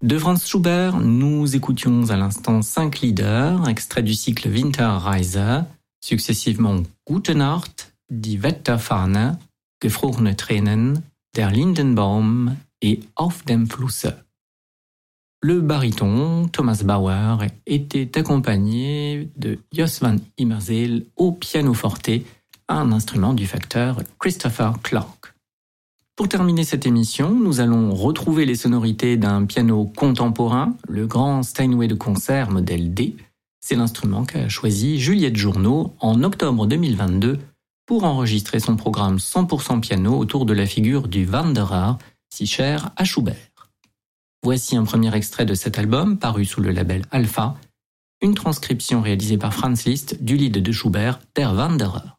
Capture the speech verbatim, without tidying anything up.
De Franz Schubert, nous écoutions à l'instant cinq lieder, extraits du cycle Winterreise, successivement Gute Nacht, Die Wetterfahne, Gefrorene Tränen, Der Lindenbaum et Auf dem Flusse. Le baryton Thomas Bauer était accompagné de Jos van Immerzeel au pianoforte, un instrument du facteur Christopher Clark. Pour terminer cette émission, nous allons retrouver les sonorités d'un piano contemporain, le grand Steinway de concert modèle D. C'est l'instrument qu'a choisi Juliette Journeau en octobre deux mille vingt-deux pour enregistrer son programme cent pour cent piano autour de la figure du Wanderer, si cher à Schubert. Voici un premier extrait de cet album, paru sous le label Alpha, une transcription réalisée par Franz Liszt du lied de Schubert, Der Wanderer.